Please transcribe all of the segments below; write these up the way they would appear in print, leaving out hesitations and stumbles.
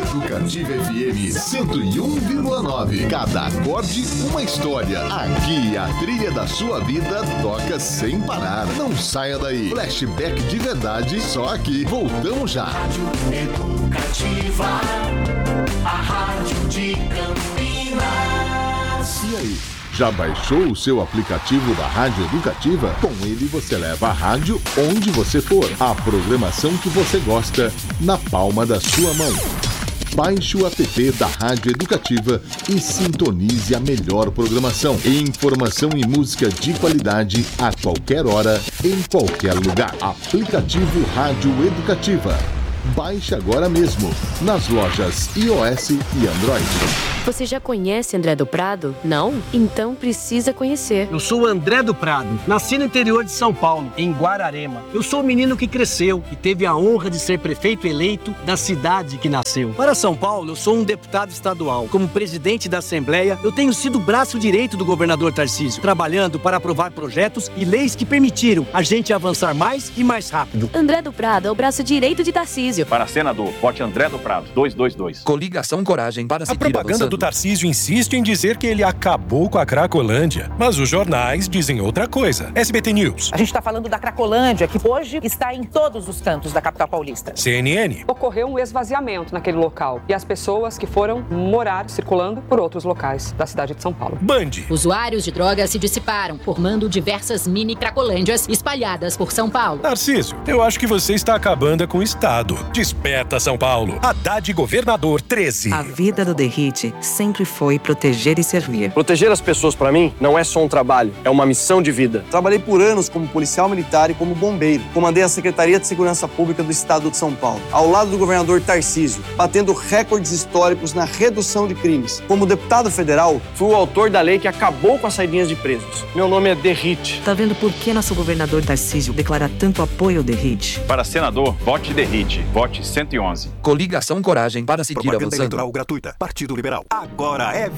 Educativa FM 101,9. Cada acorde, uma história. Aqui a trilha da sua vida toca sem parar. Não saia daí. Flashback de verdade, só aqui. Voltamos já. Rádio Educativa, a rádio de Campinas. E aí? Já baixou o seu aplicativo da Rádio Educativa? Com ele você leva a rádio onde você for. A programação que você gosta na palma da sua mão. Baixe o app da Rádio Educativa e sintonize a melhor programação. Informação e música de qualidade a qualquer hora, em qualquer lugar. Aplicativo Rádio Educativa. Baixe agora mesmo, nas lojas iOS e Android. Você já conhece André do Prado? Não? Então precisa conhecer. Eu sou o André do Prado, nasci no interior de São Paulo, em Guararema. Eu sou o menino que cresceu e teve a honra de ser prefeito eleito da cidade que nasceu. Para São Paulo, eu sou um deputado estadual. Como presidente da Assembleia, eu tenho sido o braço direito do governador Tarcísio, trabalhando para aprovar projetos e leis que permitiram a gente avançar mais e mais rápido. André do Prado é o braço direito de Tarcísio. Para senador, vote André do Prado, 222. Coligação Coragem para seguir avançando. A propaganda do Tarcísio insiste em dizer que ele acabou com a Cracolândia, mas os jornais dizem outra coisa. SBT News. A gente está falando da Cracolândia, que hoje está em todos os cantos da capital paulista. CNN. Ocorreu um esvaziamento naquele local e as pessoas que foram morar circulando por outros locais da cidade de São Paulo. Band. Usuários de drogas se dissiparam, formando diversas mini Cracolândias espalhadas por São Paulo. Tarcísio, eu acho que você está acabando com o Estado. Desperta, São Paulo. Haddad Governador 13. A vida do Derrite sempre foi proteger e servir. Proteger as pessoas, pra mim, não é só um trabalho, é uma missão de vida. Trabalhei por anos como policial militar e como bombeiro. Comandei a Secretaria de Segurança Pública do Estado de São Paulo, ao lado do governador Tarcísio, batendo recordes históricos na redução de crimes. Como deputado federal, fui o autor da lei que acabou com as saidinhas de presos. Meu nome é Derrite. Tá vendo por que nosso governador Tarcísio declara tanto apoio ao Derrite? Para senador, vote Derrite, vote 111. Coligação Coragem para seguir Propaganda avançando. eleitoral gratuita. Partido Liberal. Agora é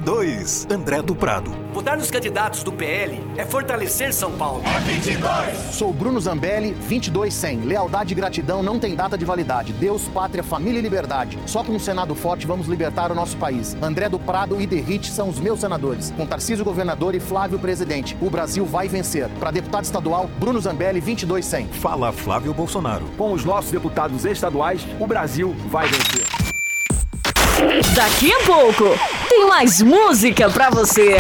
22. André do Prado. Votar nos candidatos do PL é fortalecer São Paulo. É 22. Sou Bruno Zambelli, 22-100. Lealdade e gratidão não tem data de validade. Deus, pátria, família e liberdade. Só com um Senado forte vamos libertar o nosso país. André do Prado e Derrite são os meus senadores. Com Tarcísio governador e Flávio presidente. O Brasil vai vencer. Para deputado estadual, Bruno Zambelli, 22-100. Fala Flávio Bolsonaro. Com os nossos deputados estaduais, o Brasil vai vencer. Daqui a pouco, tem mais música pra você.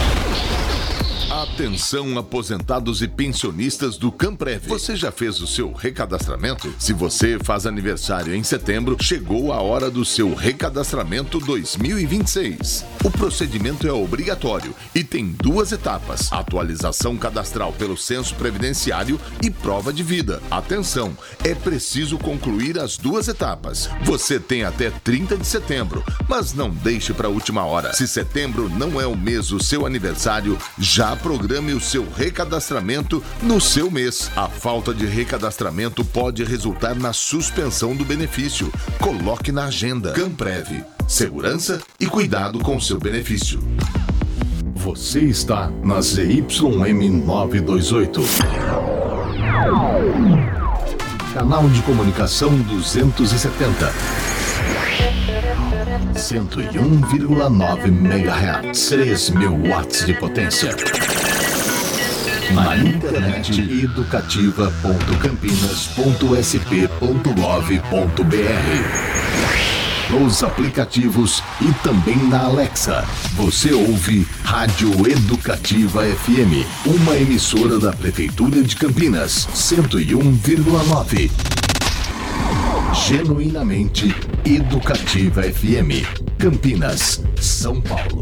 Atenção, aposentados e pensionistas do Camprev. Você já fez o seu recadastramento? Se você faz aniversário em setembro, chegou a hora do seu recadastramento 2026. O procedimento é obrigatório e tem 2 etapas: atualização cadastral pelo censo previdenciário e prova de vida. Atenção, é preciso concluir as 2 etapas. Você tem até 30 de setembro, mas não deixe para a última hora. Se setembro não é o mês do seu aniversário, já programe o seu recadastramento no seu mês. A falta de recadastramento pode resultar na suspensão do benefício. Coloque na agenda. Camprev. Segurança e cuidado com seu benefício. Você está na ZYM 928. Canal de comunicação 270. 101,9 MHz. 3.000 watts de potência. Na internet educativa.campinas.sp.gov.br. Nos aplicativos e também na Alexa. Você ouve Rádio Educativa FM, uma emissora da Prefeitura de Campinas, 101,9. Genuinamente Educativa FM, Campinas, São Paulo.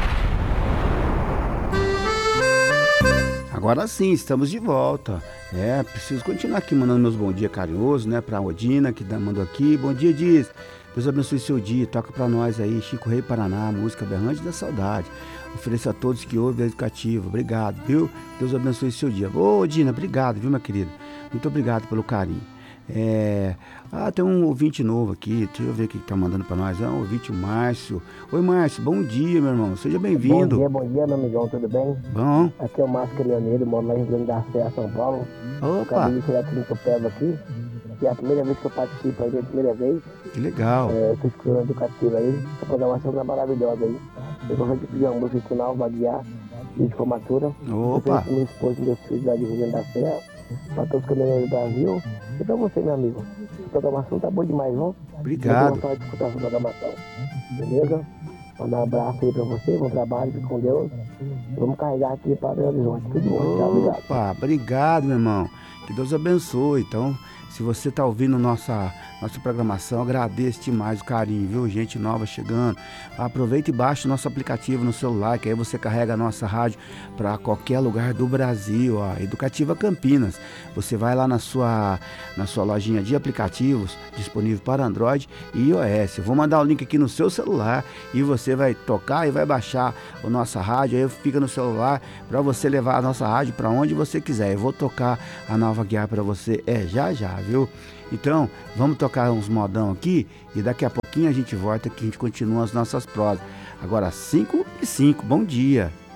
Agora sim, estamos de volta. Preciso continuar aqui mandando meus bom dia carinhosos, né, pra Odina, que mandou aqui. Bom dia, Diz. Deus abençoe seu dia. Toca pra nós aí, Chico Rei Paraná, música Berrante da Saudade. Ofereço a todos que ouvem a Educativa. Obrigado, viu? Deus abençoe seu dia. Ô, Odina, obrigado, viu, minha querida? Muito obrigado pelo carinho. Tem um ouvinte novo aqui, deixa eu ver o que tá mandando pra nós. É um ouvinte, o Márcio. Oi, Márcio, bom dia, meu irmão, seja bem-vindo. Bom dia, meu amigão, tudo bem? Bom. Aqui é o Márcio Leoneiro, moro lá em Rio Grande da Serra, São Paulo. Opa. Acabei de tirar 30 pés aqui. é a primeira vez que eu participo aí, é a primeira vez. Que legal. Eu estou escutando educativa aí, a programação tá maravilhosa aí. Eu gostaria de pedir uma música final, vaguear, de formatura. Opa! Meu esposo e meus filhos lá de Rio Grande da Serra, para todos os caminhoneiros do Brasil. E para você, meu amigo. A programação tá boa demais, não? Obrigado. Eu gosto de escutar essa programação. Beleza? Mandar um abraço aí pra você, bom trabalho, fique com Deus. Vamos carregar aqui para Belo Horizonte. Tudo bom, tchau, obrigado. Opa, obrigado, meu irmão. Que Deus abençoe. Então, se você tá ouvindo nossa programação, agradeço demais o carinho, viu? Gente nova chegando. Aproveita e baixa o nosso aplicativo no celular, que aí você carrega a nossa rádio para qualquer lugar do Brasil, ó. Educativa Campinas. Você vai lá na sua lojinha de aplicativos, disponível para Android e iOS. Eu vou mandar o link aqui no seu celular e você vai tocar e vai baixar a nossa rádio, aí fica no celular para você levar a nossa rádio para onde você quiser. Eu vou tocar a Nova Guiar para você já, viu? Então, vamos tocar uns modão aqui e daqui a pouquinho a gente volta que a gente continua as nossas prosas. Agora 5:05, bom dia.